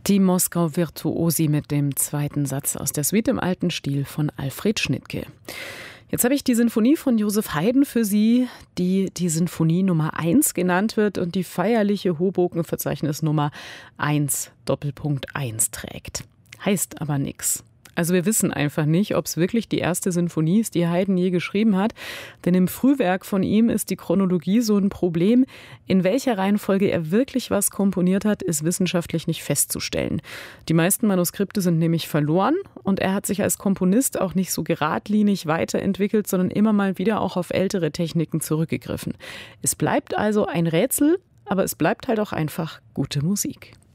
Die Moskau Virtuosi mit dem zweiten Satz aus der Suite im alten Stil von Alfred Schnittke. Jetzt habe ich die Sinfonie von Joseph Haydn für Sie, die Sinfonie Nummer 1 genannt wird und die feierliche Hoboken-Verzeichnis Nummer 1.1 trägt. Heißt aber nichts. Also wir wissen einfach nicht, ob es wirklich die erste Sinfonie ist, die Haydn je geschrieben hat. Denn im Frühwerk von ihm ist die Chronologie so ein Problem. In welcher Reihenfolge er wirklich was komponiert hat, ist wissenschaftlich nicht festzustellen. Die meisten Manuskripte sind nämlich verloren und er hat sich als Komponist auch nicht so geradlinig weiterentwickelt, sondern immer mal wieder auch auf ältere Techniken zurückgegriffen. Es bleibt also ein Rätsel, aber es bleibt halt auch einfach gute Musik.